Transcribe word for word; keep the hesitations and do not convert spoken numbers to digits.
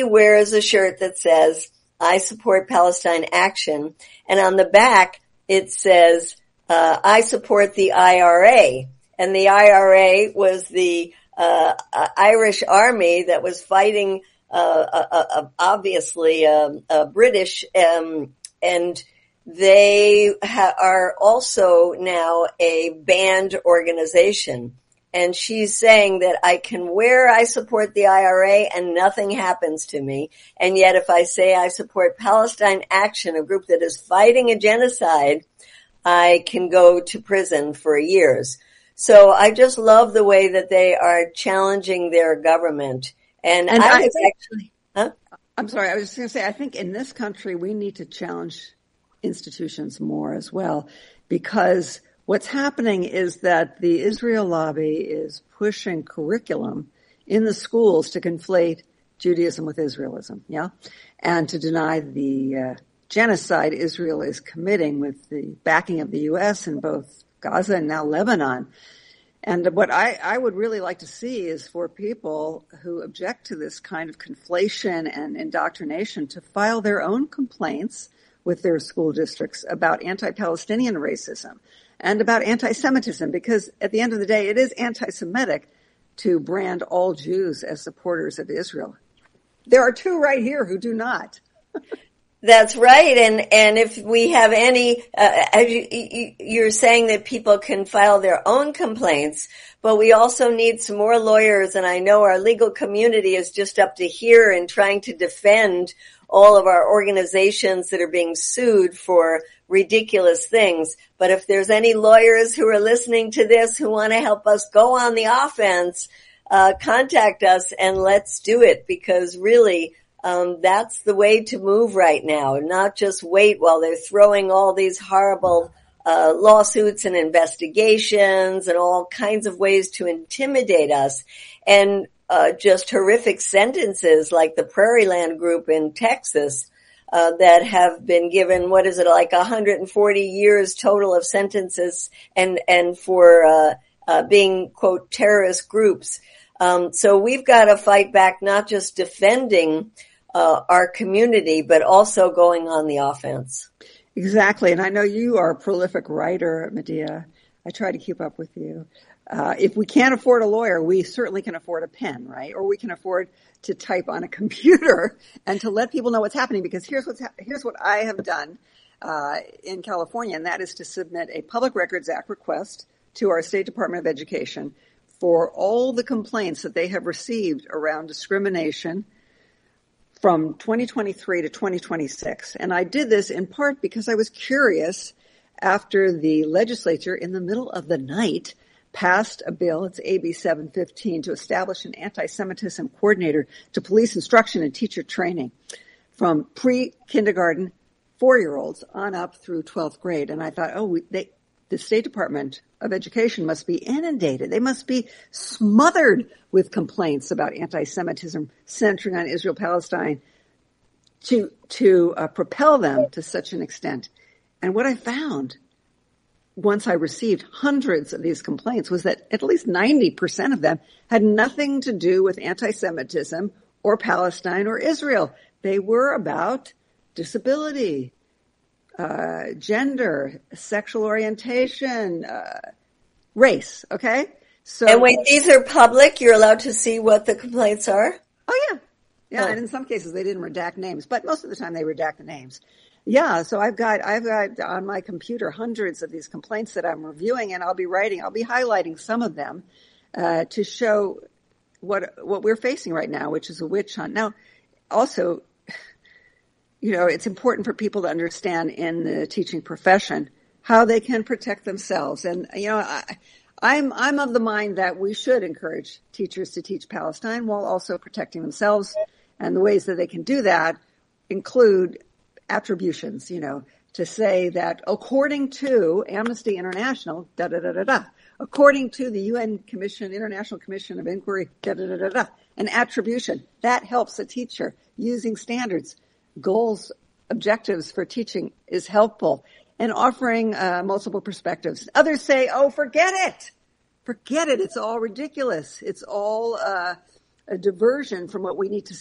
wears a shirt that says, I support Palestine Action. And on the back, it says, uh, I support the I R A. And the I R A was the uh, uh Irish army that was fighting, uh, uh, uh obviously, um, uh, British, um, and they ha- are also now a banned organization. And she's saying that I can wear I support the I R A and nothing happens to me. And yet if I say I support Palestine Action, a group that is fighting a genocide, I can go to prison for years. So I just love the way that they are challenging their government. And, and I was I think, actually, huh? I'm sorry, I was just going to say, I think in this country we need to challenge institutions more as well, because what's happening is that the Israel lobby is pushing curriculum in the schools to conflate Judaism with Israelism, yeah, and to deny the uh, genocide Israel is committing with the backing of the U S in both Gaza and now Lebanon. And what I, I would really like to see is for people who object to this kind of conflation and indoctrination to file their own complaints with their school districts about anti-Palestinian racism and about anti-Semitism, because at the end of the day, it is anti-Semitic to brand all Jews as supporters of Israel. There are two right here who do not. That's right. And, and if we have any, uh, as you, you, you're saying that people can file their own complaints, but we also need some more lawyers. And I know our legal community is just up to here in trying to defend all of our organizations that are being sued for ridiculous things. But if there's any lawyers who are listening to this who want to help us go on the offense, uh, contact us and let's do it, because really, Um, that's the way to move right now, not just wait while they're throwing all these horrible uh, lawsuits and investigations and all kinds of ways to intimidate us, and uh, just horrific sentences like the Prairie Land Group in Texas uh, that have been given, what is it, like one hundred forty years total of sentences, and and for uh, uh, being, quote, terrorist groups. Um, so we've got to fight back, not just defending Uh, our community, but also going on the offense. Exactly. And I know you are a prolific writer, Medea. I try to keep up with you. Uh, if we can't afford a lawyer, we certainly can afford a pen, right? Or we can afford to type on a computer and to let people know what's happening, because here's what's ha- here's what I have done uh, in California, and that is to submit a Public Records Act request to our State Department of Education for all the complaints that they have received around discrimination from twenty twenty-three to twenty twenty-six. And I did this in part because I was curious after the legislature in the middle of the night passed a bill, it's A B seven fifteen, to establish an anti-Semitism coordinator to police instruction and teacher training from pre-kindergarten four-year-olds on up through twelfth grade. And I thought, oh, we, they, the State Department of Education must be inundated. They must be smothered with complaints about anti-Semitism centering on Israel-Palestine to, to uh, propel them to such an extent. And what I found once I received hundreds of these complaints was that at least ninety percent of them had nothing to do with anti-Semitism or Palestine or Israel. They were about disability, uh, gender, sexual orientation, uh, race, okay? So, and wait, these are public? You're allowed to see what the complaints are? Oh, yeah. Yeah, oh. And in some cases they didn't redact names, but most of the time they redact the names. Yeah, so I've got, I've got on my computer hundreds of these complaints that I'm reviewing, and I'll be writing, I'll be highlighting some of them, uh, to show what, what we're facing right now, which is a witch hunt. Now, also, you know, it's important for people to understand in the teaching profession how they can protect themselves. And, you know, I, I'm, I'm of the mind that we should encourage teachers to teach Palestine while also protecting themselves. And the ways that they can do that include attributions, you know, to say that according to Amnesty International, da da da da da, according to the U N Commission, International Commission of Inquiry, da da da da da, an attribution that helps a teacher using standards, goals, objectives for teaching is helpful, and offering uh, multiple perspectives. Others say, oh, forget it. Forget it. It's all ridiculous. It's all uh, a diversion from what we need to